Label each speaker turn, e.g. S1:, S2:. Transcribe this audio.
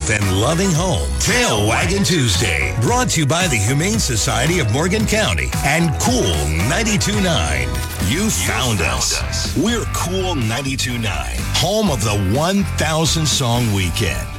S1: health and loving home. Tail Wagging Tuesday, brought to you by the Humane Society of Morgan County and Cool 92.9. You found us. We're Cool 92.9, home of the 1,000 Song Weekend.